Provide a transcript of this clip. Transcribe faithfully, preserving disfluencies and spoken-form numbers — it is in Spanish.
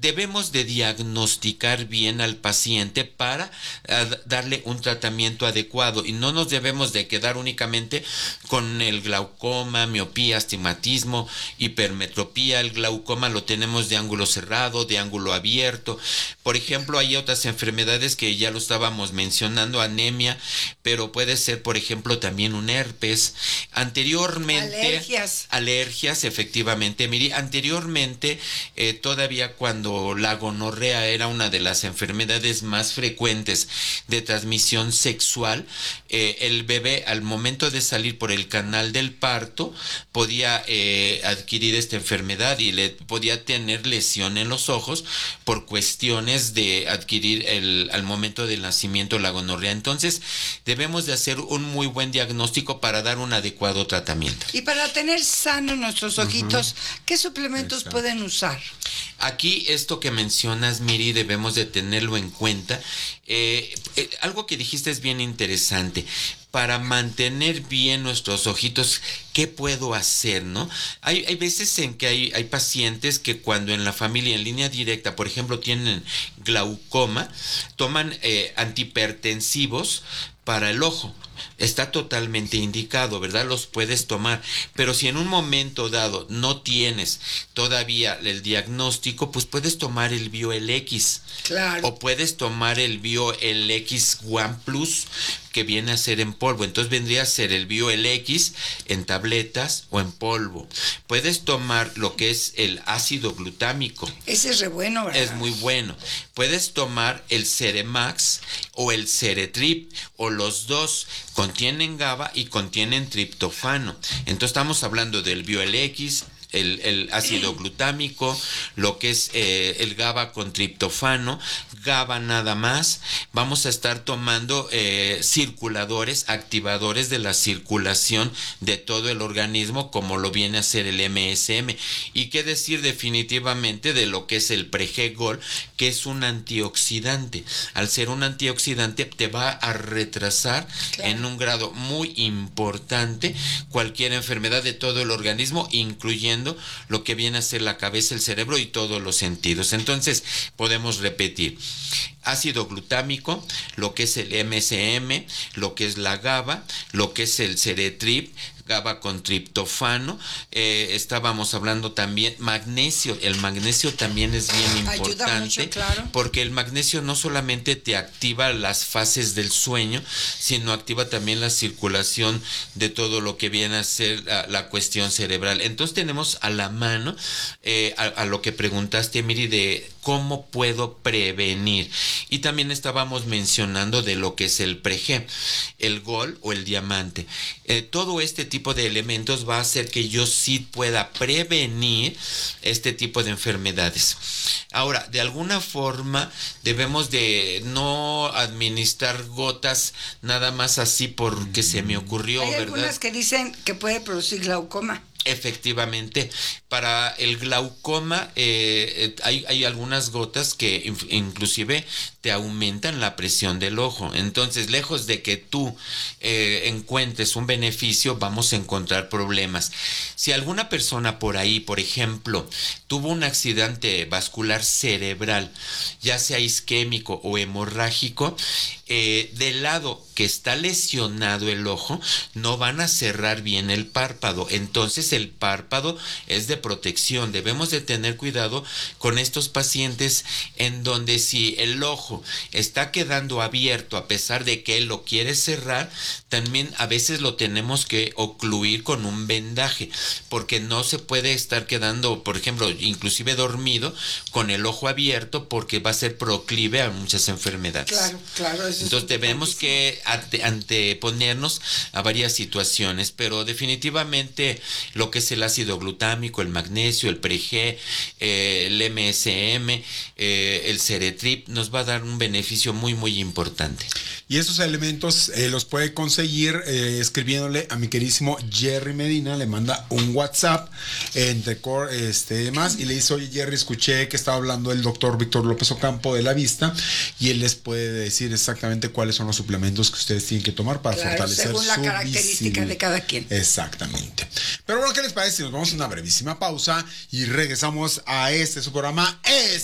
debemos de diagnosticar bien al paciente para uh, darle un tratamiento adecuado y no nos debemos de quedar únicamente con el glaucoma, miopía, astigmatismo, hipermetropía. El glaucoma lo tenemos de ángulo cerrado, de ángulo abierto. Por ejemplo, hay otras enfermedades que ya lo estábamos mencionando, anemia, pero puede ser, por ejemplo, también un herpes. Anteriormente... Alergias. Alergias, efectivamente. Mire, anteriormente, eh, todavía cuando la gonorrea era una de las enfermedades más frecuentes de transmisión sexual, eh, el bebé al momento de salir por el canal del parto podía eh, adquirir esta enfermedad y le podía tener lesión en los ojos por cuestiones de adquirir el, al momento del nacimiento la gonorrea. Entonces debemos de hacer un muy buen diagnóstico para dar un adecuado tratamiento. Y para tener sanos nuestros ojitos, uh-huh. ¿qué suplementos Exacto. pueden usar? Aquí esto que mencionas, Miri, debemos de tenerlo en cuenta. Eh, eh, algo que dijiste es bien interesante. Para mantener bien nuestros ojitos, ¿qué puedo hacer, no? Hay, hay veces en que hay, hay pacientes que cuando en la familia, en línea directa, por ejemplo, tienen glaucoma, toman eh, antihipertensivos para el ojo. Está totalmente indicado, ¿verdad? Los puedes tomar, pero si en un momento dado no tienes todavía el diagnóstico, pues puedes tomar el BioLX. Claro. O puedes tomar el BioLX One Plus, que viene a ser en polvo. Entonces vendría a ser el BioLX en tabletas o en polvo. Puedes tomar lo que es el ácido glutámico. Ese es re bueno, ¿verdad? Es muy bueno. Puedes tomar el Ceremax o el Ceretrip, o los dos. Contienen GABA y contienen triptofano. Entonces estamos hablando del BioLX, El, el ácido glutámico, lo que es eh, el GABA con triptofano, GABA nada más. Vamos a estar tomando eh, circuladores, activadores de la circulación de todo el organismo, como lo viene a ser el M S M. Y qué decir definitivamente de lo que es el Pregol, que es un antioxidante. Al ser un antioxidante te va a retrasar claro. en un grado muy importante cualquier enfermedad de todo el organismo, incluyendo lo que viene a ser la cabeza, el cerebro y todos los sentidos. Entonces podemos repetir: ácido glutámico, lo que es el M S M, lo que es la GABA, lo que es el Ceretrip, GABA con triptofano. Eh, estábamos hablando también magnesio. El magnesio también es bien importante. Ayuda mucho, claro. Porque el magnesio no solamente te activa las fases del sueño, sino activa también la circulación de todo lo que viene a ser la, la cuestión cerebral. Entonces tenemos a la mano eh, a, a lo que preguntaste, Miri, de cómo puedo prevenir. Y también estábamos mencionando de lo que es el Preg, el Gol o el diamante. Eh, todo este tipo de elementos va a hacer que yo sí pueda prevenir este tipo de enfermedades. Ahora, de alguna forma debemos de no administrar gotas nada más así porque se me ocurrió, Hay ¿verdad? algunas que dicen que puede producir glaucoma. Efectivamente, para el glaucoma eh, hay, hay algunas gotas que inf- inclusive te aumentan la presión del ojo. Entonces, lejos de que tú eh, encuentres un beneficio, vamos a encontrar problemas. Si alguna persona por ahí, por ejemplo, tuvo un accidente vascular cerebral, ya sea isquémico o hemorrágico, eh, del lado que está lesionado el ojo, no van a cerrar bien el párpado. Entonces, el párpado es de protección. Debemos de tener cuidado con estos pacientes en donde si el ojo está quedando abierto a pesar de que él lo quiere cerrar, también a veces lo tenemos que ocluir con un vendaje, porque no se puede estar quedando, por ejemplo, inclusive dormido con el ojo abierto, porque va a ser proclive a muchas enfermedades. Claro, claro. Eso Entonces debemos que ante, anteponernos a varias situaciones, pero definitivamente lo que es el ácido glutámico, el magnesio, el Preg, eh, el M S M, eh, el Ceretrip, nos va a dar un beneficio muy, muy importante. Y esos elementos eh, los puede conseguir eh, escribiéndole a mi queridísimo Jerry Medina. Le manda un WhatsApp entre este demás y le dice: oye Jerry, escuché que estaba hablando el doctor Víctor López Ocampo de La Vista, y él les puede decir exactamente cuáles son los suplementos que ustedes tienen que tomar para claro, fortalecer según la su característica visibilidad de cada quien. Exactamente. Pero bueno, ¿qué les parece? Nos vamos a una brevísima pausa y regresamos a este su programa. Es